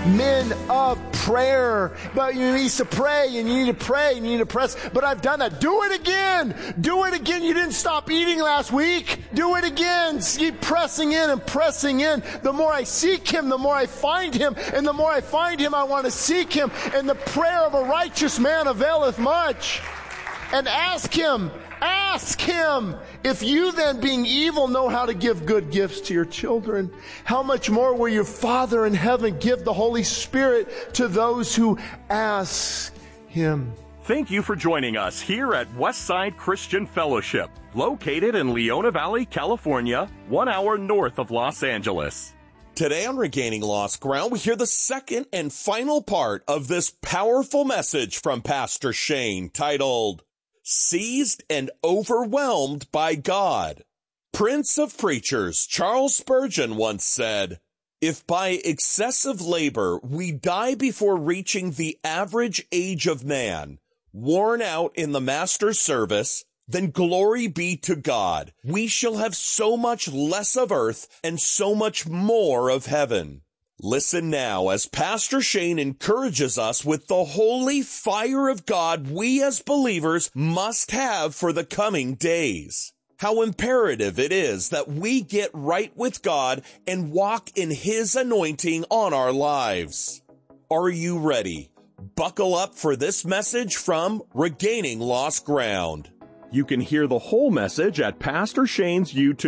men of prayer. But you need to pray, and you need to pray, and you need to press. But I've done that. Do it again. Do it again. You didn't stop eating last week. Do it again. Keep pressing in and pressing in. The more I seek Him, the more I find Him. And the more I find Him, I want to seek Him. And the prayer of a righteous man availeth much. And ask Him. Ask Him. If you then, being evil, know how to give good gifts to your children, how much more will your Father in heaven give the Holy Spirit to those who ask Him? Thank you for joining us here at Westside Christian Fellowship, located in Leona Valley, California, 1 hour north of Los Angeles. Today on Regaining Lost Ground, we hear the second and final part of this powerful message from Pastor Shane titled, Seized and Overwhelmed by God. Prince of Preachers Charles Spurgeon once said, "If by excessive labor we die before reaching the average age of man, worn out in the Master's service, then glory be to God. We shall have so much less of earth and so much more of heaven." Listen now as Pastor Shane encourages us with the holy fire of God we as believers must have for the coming days. How imperative it is that we get right with God and walk in His anointing on our lives. Are you ready? Buckle up for this message from Regaining Lost Ground. You can hear the whole message at Pastor Shane's YouTube